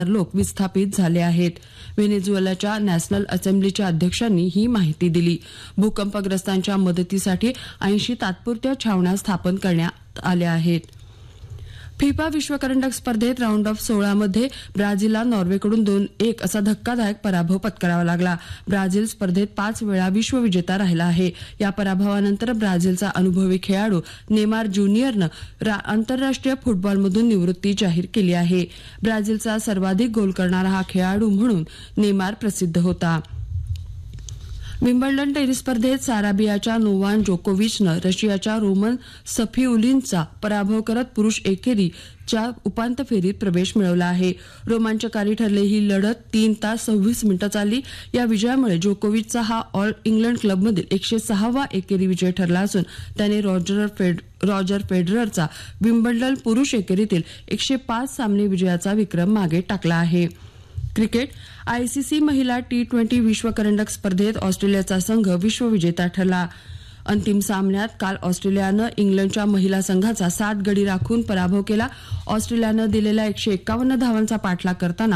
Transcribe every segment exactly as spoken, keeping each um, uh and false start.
लोक विस्थापित झाले आहेत. व्हेनेझुएलाच्या नॅशनल असेंब्लीच्या अध्यक्षांनी ही माहिती दिली. भूकंपग्रस्तांच्या मदतीसाठी ऐंशी तात्पुरत्या छावण्या स्थापन करण्यात आल्या आहेत. फिफा विश्वकरंडक स्पर्धेत राऊंड ऑफ सोळा मध्ये ब्राझीलला नॉर्वेकडून दोन एक असा धक्कादायक पराभव पत्करावा लागला. ब्राझील स्पर्धेत पाच वेळा विश्वविजेता राहिला आहे. या पराभवानंतर ब्राझीलचा अनुभवी खेळाडू नेमार ज्युनियरनं आंतरराष्ट्रीय फुटबॉलमधून निवृत्ती जाहीर केली आहे. ब्राझीलचा सर्वाधिक गोल करणारा हा खेळाडू म्हणून नेमार प्रसिद्ध होता. विम्बल्डन टेनिस स्पर्धेत साराबियाच्या नोवाक जोकोविचनं रशियाच्या रोमन सफिउलिनचा पराभव करत पुरुष एकेरीच्या उपांत्य फेरीत प्रवेश मिळवला आहे. रोमांचकारी ठरलेली ही लढत तीन तास सव्वीस मिनिटं चालली. या विजयामुळे जोकोविचचा हा ऑल इंग्लंड क्लबमधील एकशे सहावा एकेरी विजय ठरला असून त्याने रॉजर फेड रॉजर फेडररचा विम्बल्डन पुरुष एकेरीतील एकशे पाच सामने विजयाचा विक्रम मागे टाकला आहे. क्रिकेट आयसीसी महिला टी ट्वेंटी विश्वकरंडक स्पर्धेत ऑस्ट्रेलियाचा संघ विश्वविजेता ठरला. अंतिम सामन्यात काल ऑस्ट्रेलियानं इंग्लंडच्या महिला संघाचा सात गडी राखून पराभव केला. ऑस्ट्रेलियानं दिलेल्या एकशे एकावन्न धावांचा पाठलाग करताना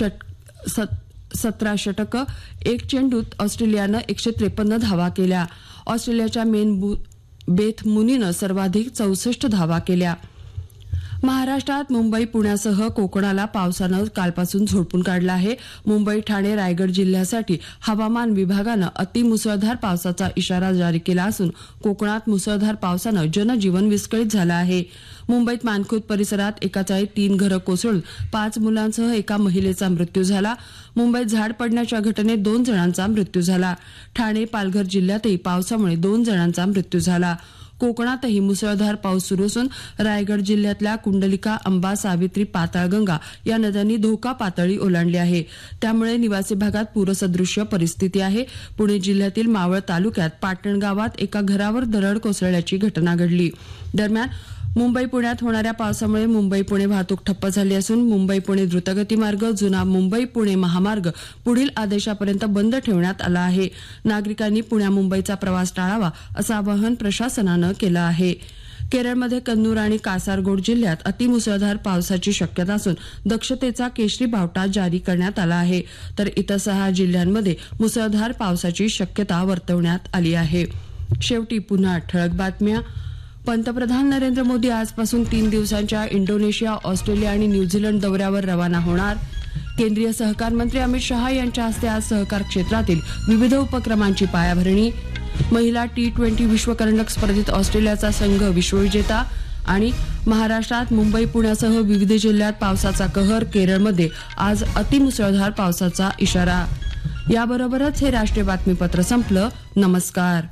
सतरा षटकं एक चेंडूत ऑस्ट्रेलियानं एकशे त्रेपन्न धावा केल्या. ऑस्ट्रेलियाच्या मेन बेथ मुनीनं सर्वाधिक चौसष्ट धावा केल्या. महाराष्ट्रात मुंबई पुण्यासह कोकणाला पावसानं कालपासून झोडपून काढलं आहे. मुंबई ठाणे रायगड जिल्ह्यासाठी हवामान विभागानं अतिमुसळधार पावसाचा इशारा जारी केला असून कोकणात मुसळधार पावसानं जनजीवन विस्कळीत झालं आहे. मुंबईत मानखुर्द परिसरात एका चाळीत तीन घरं कोसळून पाच मुलांसह एका महिलेचा मृत्यू झाला. मुंबईत झाड पडण्याच्या घटनेत दोन जणांचा मृत्यू झाला. ठाणे पालघर जिल्ह्यातही पावसामुळे दोन जणांचा मृत्यू झाला. कोकणातही मुसळधार पाऊस सुरू असून रायगड जिल्ह्यातल्या कुंडलिका अंबा सावित्री पाताळगंगा या नद्यांनी धोका पातळी ओलांडली आहे. त्यामुळे निवासी भागात पूरसदृश्य परिस्थिती आहे. पुणे जिल्ह्यातील मावळ तालुक्यात पाटण गावात एका घरावर दरड कोसळल्याची घटना घडली. दरम्यान मुंबई पुण्यात होणाऱ्या पावसामुळे मुंबई पुणे वाहतूक ठप्प झाली असून मुंबई पुणे द्रुतगती मार्ग जुना मुंबई पुणे महामार्ग पुढील आदेशापर्यंत बंद ठेवण्यात आला आहे. नागरिकांनी पुण्या मुंबईचा प्रवास टाळावा असं आवाहन प्रशासनानं केलं आहे. केरळमध्ये कन्नूर आणि कासारगोड जिल्ह्यात अतिमुसळधार पावसाची शक्यता असून दक्षतेचा केशरी बावटा जारी करण्यात आला आहे. तर इतर सहा जिल्ह्यांमध्ये मुसळधार पावसाची शक्यता वर्तवण्यात आली आहे. शेवटी पुन्हा ठळक बातम्या. पंतप्रधान नरेंद्र मोदी आजपासून तीन दिवसांच्या इंडोनेशिया, ऑस्ट्रेलिया आणि न्यूझीलंड दौऱ्यावर रवाना होणार. केंद्रीय सहकार मंत्री अमित शहा यांच्या हस्ते आज सहकार क्षेत्रातील विविध उपक्रमांची पायाभरणी. महिला टी ट्वेंटी विश्वकरंडक स्पर्धेत ऑस्ट्रेलियाचा संघ विश्वविजेता. आणि महाराष्ट्रात मुंबई पुण्यासह विविध जिल्ह्यात पावसाचा कहर. केरळमध्ये आज अतिमुसळधार पावसाचा इशारा. याबरोबरच हे राष्ट्रीय बातमीपत्र संपलं. नमस्कार.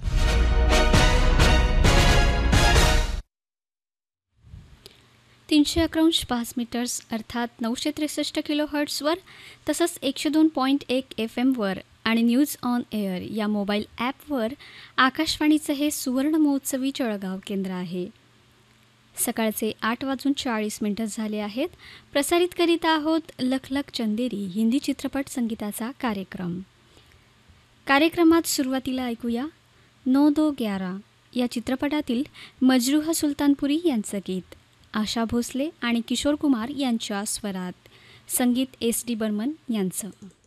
तीनशे अकरांश पाच मीटर्स अर्थात नऊशे त्रेसष्ट किलो हर्ट्सवर तसंच एकशे दोन पॉईंट एक एफ एमवर आणि न्यूज ऑन एअर या मोबाईल ॲपवर आकाशवाणीचं हे सुवर्ण महोत्सवी जळगाव केंद्र आहे. सकाळचे आठ वाजून चाळीस मिनिटं झाले आहेत. प्रसारित करीत आहोत लख लख चंदेरी हिंदी चित्रपट संगीताचा कार्यक्रम. कार्यक्रमात सुरुवातीला ऐकूया नौ दो ग्यारा या चित्रपटातील मजरूह सुलतानपुरी यांचं गीत. आशा भोसले आणि किशोर कुमार यांच्या स्वरात. संगीत एस डी बर्मन यांचं.